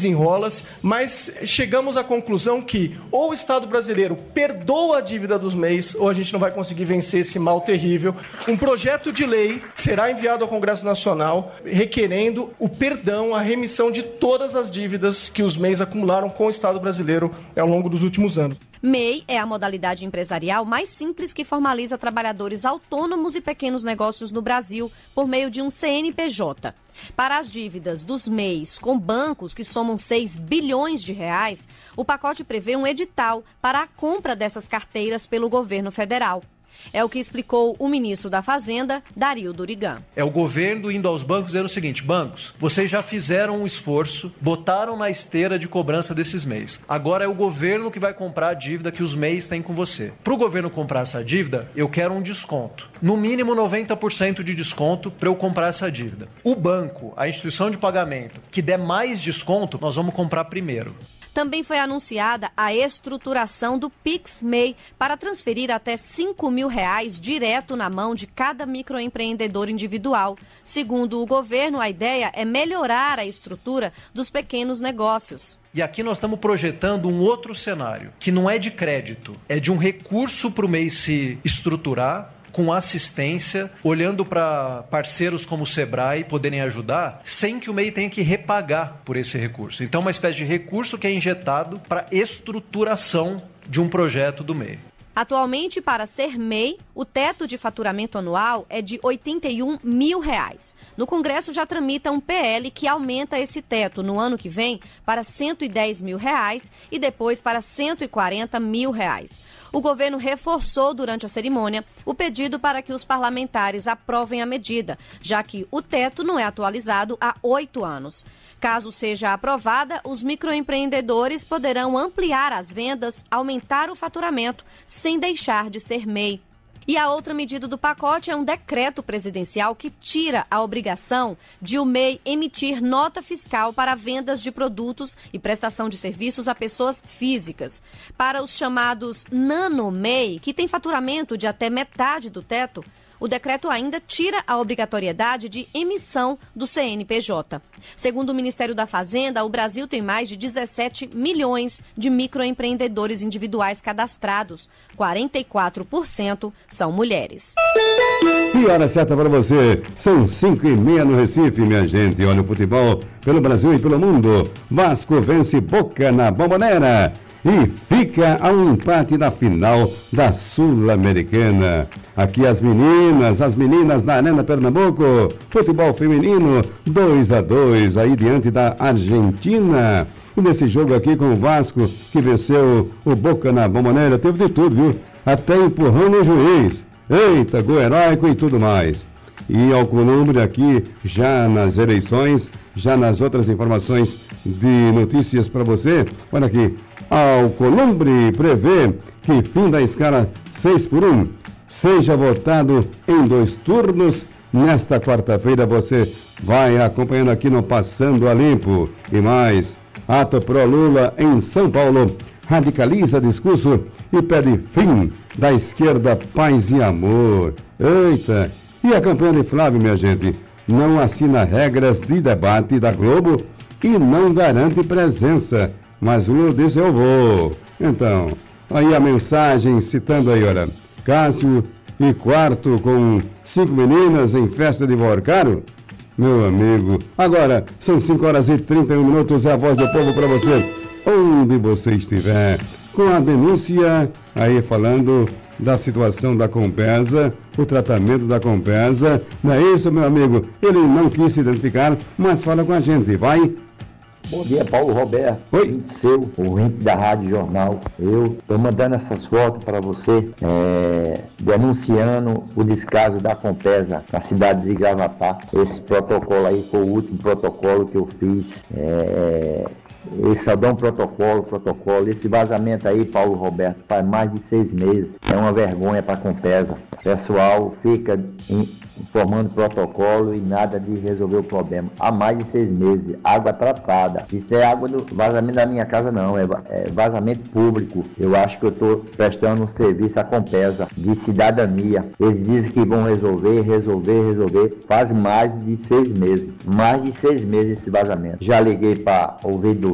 desenrolas, mas chegamos à conclusão que ou o Estado brasileiro perdoa a dívida dos MEIs, ou a gente não vai conseguir vencer esse mal terrível. Um projeto de lei será enviado ao Congresso Nacional requerendo o perdão, a remissão de todas as dívidas que os MEIs acumularam com o Estado brasileiro ao longo dos últimos anos. MEI é a modalidade empresarial mais simples que formaliza trabalhadores autônomos e pequenos negócios no Brasil por meio de um CNPJ. Para as dívidas dos MEIs com bancos que somam 6 bilhões de reais, o pacote prevê um edital para a compra dessas carteiras pelo governo federal. É o que explicou o ministro da Fazenda, Dario Durigan. É o governo indo aos bancos dizendo o seguinte: bancos, vocês já fizeram um esforço, botaram na esteira de cobrança desses MEIs. Agora é o governo que vai comprar a dívida que os MEIs têm com você. Para o governo comprar essa dívida, eu quero um desconto. No mínimo 90% de desconto para eu comprar essa dívida. O banco, a instituição de pagamento, que der mais desconto, nós vamos comprar primeiro. Também foi anunciada a estruturação do PIX-MEI para transferir até R$5.000 direto na mão de cada microempreendedor individual. Segundo o governo, a ideia é melhorar a estrutura dos pequenos negócios. E aqui nós estamos projetando um outro cenário, que não é de crédito, é de um recurso para o MEI se estruturar, com assistência, olhando para parceiros como o Sebrae poderem ajudar, sem que o MEI tenha que repagar por esse recurso. Então, uma espécie de recurso que é injetado para estruturação de um projeto do MEI. Atualmente, para ser MEI, o teto de faturamento anual é de R$81 mil. No Congresso já tramita um PL que aumenta esse teto no ano que vem para R$110 mil e depois para R$140 mil. O governo reforçou durante a cerimônia o pedido para que os parlamentares aprovem a medida, já que o teto não é atualizado há 8 anos. Caso seja aprovada, os microempreendedores poderão ampliar as vendas, aumentar o faturamento, sem deixar de ser MEI. E a outra medida do pacote é um decreto presidencial que tira a obrigação de o MEI emitir nota fiscal para vendas de produtos e prestação de serviços a pessoas físicas. Para os chamados nano-MEI, que têm faturamento de até metade do teto, o decreto ainda tira a obrigatoriedade de emissão do CNPJ. Segundo o Ministério da Fazenda, o Brasil tem mais de 17 milhões de microempreendedores individuais cadastrados. 44% são mulheres. E hora certa para você. São 5:30 no Recife, minha gente. Olha o futebol pelo Brasil e pelo mundo. Vasco vence Boca na Bombonera e fica a um empate na final da Sul-Americana. Aqui as meninas da Arena Pernambuco, futebol feminino 2-2 aí diante da Argentina. E nesse jogo aqui com o Vasco, que venceu o Boca na Bombonera, teve de tudo, viu? Até empurrando o juiz. Eita, gol heróico e tudo mais. E Alcolumbre aqui, já nas eleições, já nas outras informações de notícias para você. Olha aqui, Alcolumbre prevê que fim da escala 6x1 seja votado em 2 turnos. Nesta quarta-feira você vai acompanhando aqui no Passando a Limpo. E mais, ato pró-Lula em São Paulo radicaliza discurso e pede fim da esquerda, paz e amor. Eita! E a campanha de Flávio, minha gente, não assina regras de debate da Globo e não garante presença. Mas o Lula disse: eu vou. Então, aí a mensagem citando aí, olha, Cássio e quarto com 5 meninas em festa de Borcaro. Meu amigo, agora são 5h31, é a voz do povo para você, onde você estiver, com a denúncia aí falando da situação da Compesa, o tratamento da Compesa. Não é isso, meu amigo? Ele não quis se identificar, mas fala com a gente, vai. Bom dia, Paulo Roberto. Oi. Seu, ouvinte da Rádio Jornal. Eu estou mandando essas fotos para você, denunciando o descaso da Compesa na cidade de Gravatá. Esse protocolo aí foi o último protocolo que eu fiz. Eles só dão protocolo. Esse vazamento aí, Paulo Roberto, faz mais de 6 meses. É uma vergonha para a Compesa. O pessoal fica formando protocolo e nada de resolver o problema. Há mais de 6 meses. Água tratada. Isso não é água do vazamento da minha casa, não. É vazamento público. Eu acho que eu estou prestando um serviço à Compesa de cidadania. Eles dizem que vão resolver. Faz mais de 6 meses. Mais de 6 meses esse vazamento. Já liguei para o ouvidor